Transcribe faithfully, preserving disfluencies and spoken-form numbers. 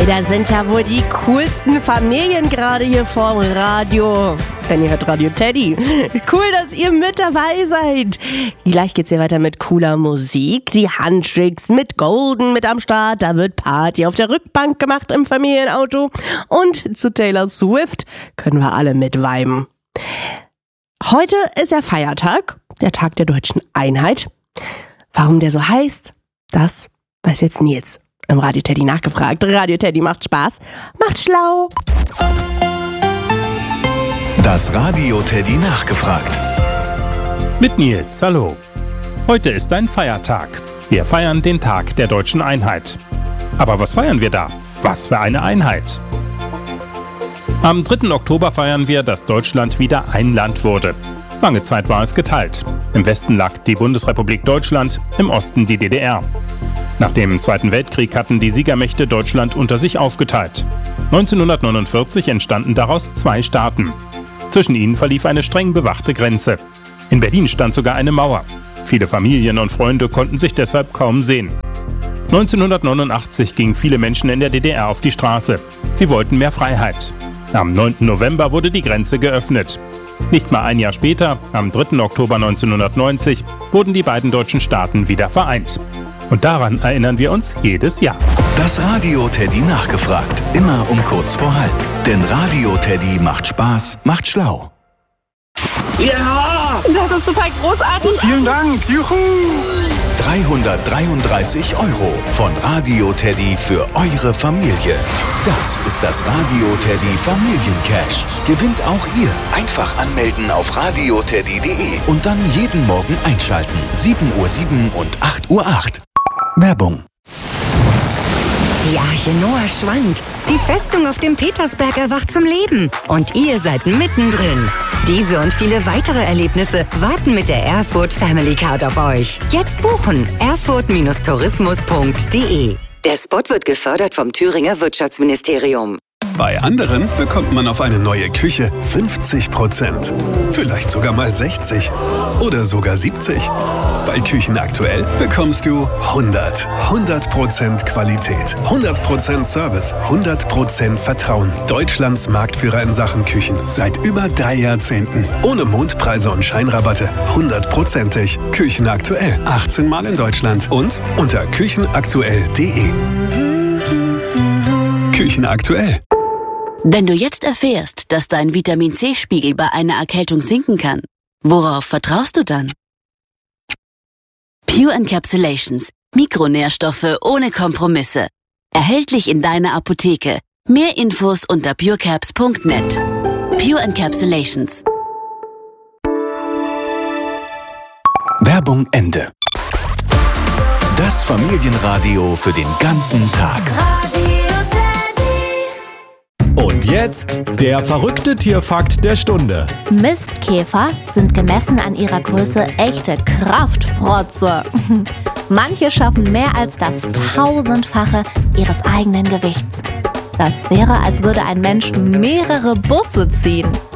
Das sind ja wohl die coolsten Familien gerade hier vorm Radio. Denn ihr hört Radio Teddy. Cool, dass ihr mit dabei seid. Gleich geht's hier weiter mit cooler Musik. Die Handtricks mit Golden mit am Start. Da wird Party auf der Rückbank gemacht im Familienauto. Und zu Taylor Swift können wir alle mitviben. Heute ist der Feiertag, der Tag der deutschen Einheit. Warum der so heißt, das weiß jetzt Nils. Im Radio Teddy nachgefragt. Radio Teddy macht Spaß, macht schlau. Das Radio Teddy nachgefragt. Mit Nils, hallo. Heute ist ein Feiertag. Wir feiern den Tag der deutschen Einheit. Aber was feiern wir da? Was für eine Einheit! Am dritten Oktober feiern wir, dass Deutschland wieder ein Land wurde. Lange Zeit war es geteilt. Im Westen lag die Bundesrepublik Deutschland, im Osten die D D R. Nach dem Zweiten Weltkrieg hatten die Siegermächte Deutschland unter sich aufgeteilt. neunzehnhundertneunundvierzig entstanden daraus zwei Staaten. Zwischen ihnen verlief eine streng bewachte Grenze. In Berlin stand sogar eine Mauer. Viele Familien und Freunde konnten sich deshalb kaum sehen. neunzehnhundertneunundachtzig gingen viele Menschen in der D D R auf die Straße. Sie wollten mehr Freiheit. Am neunten November wurde die Grenze geöffnet. Nicht mal ein Jahr später, am dritten Oktober neunzehnhundertneunzig, wurden die beiden deutschen Staaten wieder vereint. Und daran erinnern wir uns jedes Jahr. Das Radio Teddy nachgefragt. Immer um kurz vor halb. Denn Radio Teddy macht Spaß, macht schlau. Ja! Das ist total großartig. Vielen Dank. Juhu! dreihundertdreiunddreißig Euro von Radio Teddy für eure Familie. Das ist das Radio Teddy Familiencash. Gewinnt auch ihr. Einfach anmelden auf radio teddy punkt de und dann jeden Morgen einschalten. sieben Uhr sieben und acht Uhr acht. Werbung. Die Arche Noah schwankt. Die Festung auf dem Petersberg erwacht zum Leben. Und ihr seid mittendrin. Diese und viele weitere Erlebnisse warten mit der Erfurt Family Card auf euch. Jetzt buchen. erfurt Tourismus punkt de. Der Spot wird gefördert vom Thüringer Wirtschaftsministerium. Bei anderen bekommt man auf eine neue Küche fünfzig Prozent. Vielleicht sogar mal sechzig. Oder sogar siebzig. Bei Küchen aktuell bekommst du hundert. hundert Prozent Qualität, hundert Prozent Service, hundert Prozent Vertrauen. Deutschlands Marktführer in Sachen Küchen. Seit über drei Jahrzehnten. Ohne Mondpreise und Scheinrabatte. hundertprozentig. Küchen aktuell. achtzehn Mal in Deutschland. Und unter küchenaktuell punkt de. Küchen aktuell. Wenn du jetzt erfährst, dass dein Vitamin-C-Spiegel bei einer Erkältung sinken kann, worauf vertraust du dann? Pure Encapsulations. Mikronährstoffe ohne Kompromisse. Erhältlich in deiner Apotheke. Mehr Infos unter purecaps punkt net. Pure Encapsulations. Werbung Ende. Das Familienradio für den ganzen Tag. Und jetzt der verrückte Tierfakt der Stunde. Mistkäfer sind gemessen an ihrer Größe echte Kraftprotze. Manche schaffen mehr als das tausendfache ihres eigenen Gewichts. Das wäre, als würde ein Mensch mehrere Busse ziehen.